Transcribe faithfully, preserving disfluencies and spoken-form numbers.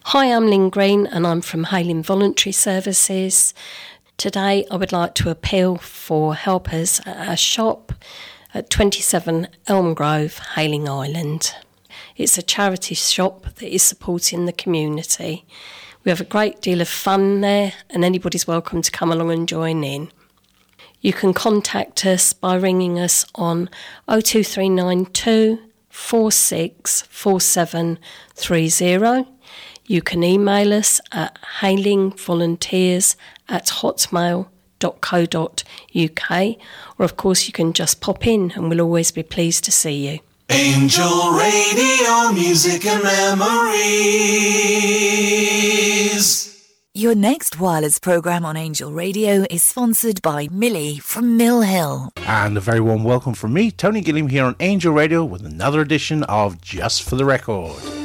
Hi, I'm Lynn Green and I'm from Hayling Voluntary Services. Today I would like to appeal for helpers at our shop at twenty-seven Elm Grove, Hayling Island. It's a charity shop that is supporting the community. We have a great deal of fun there and anybody's welcome to come along and join in. You can contact us by ringing us on oh two three nine two, four six four seven three zero. You can email us at haylingvolunteers at hotmail dot co dot uk, or of course you can just pop in and we'll always be pleased to see you. Angel Radio, music and memories. Your next wireless programme on Angel Radio is sponsored by Millie from Mill Hill. And a very warm welcome from me, Tony Gilliam, here on Angel Radio with another edition of Just for the Record.